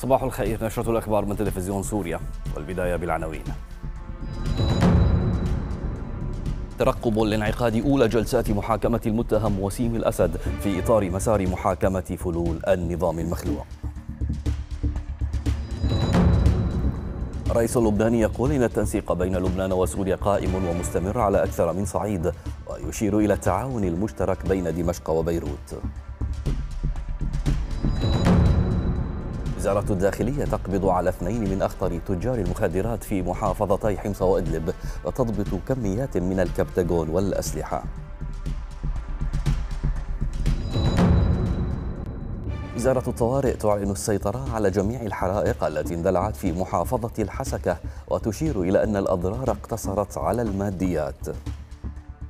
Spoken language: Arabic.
صباح الخير. نشرة الأخبار من تلفزيون سوريا، والبداية بالعناوين. ترقب لانعقاد أولى جلسات محاكمة المتهم وسيم الأسد في إطار مسار محاكمة فلول النظام المخلوع. الرئيس اللبناني يقول إن التنسيق بين لبنان وسوريا قائم ومستمر على أكثر من صعيد، ويشير إلى التعاون المشترك بين دمشق وبيروت. وزارة الداخلية تقبض على 2 من أخطر تجار المخدرات في محافظتي حمص وإدلب، وتضبط كميات من الكبتاجون والأسلحة. وزارة الطوارئ تعلن السيطرة على جميع الحرائق التي اندلعت في محافظة الحسكة، وتشير إلى أن الأضرار اقتصرت على الماديات.